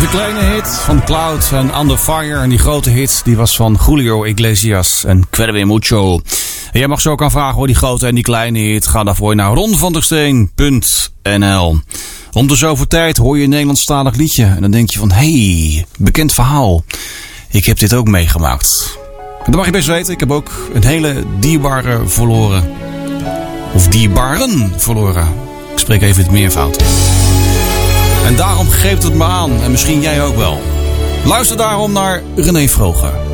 de kleine hit van Cloud en Under Fire. En die grote hit die was van Julio Iglesias en Cuerve Mucho. En jij mag zo ook aan vragen hoor, die grote en die kleine hit. Ga daarvoor naar ronvandersteen.nl. Om de zoveel tijd hoor je een Nederlandstalig liedje. En dan denk je van, hey, bekend verhaal. Ik heb dit ook meegemaakt. En dat mag je best weten. Ik heb ook een hele dierbare verloren. Of dierbaren verloren. Ik spreek even het meervoud. En daarom geeft het me aan. En misschien jij ook wel. Luister daarom naar René Vroger.